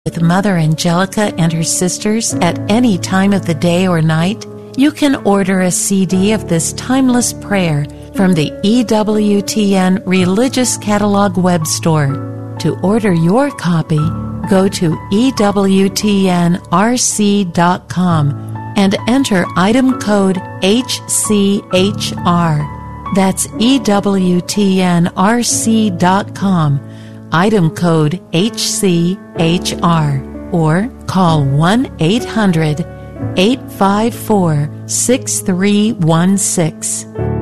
with Mother Angelica and her sisters at any time of the day or night, you can order a CD of this timeless prayer from the EWTN Religious Catalog web store. To order your copy, go to EWTNRC.com and enter item code HCHR. That's EWTNRC.com, item code HCHR, or call 1-800-854-6316.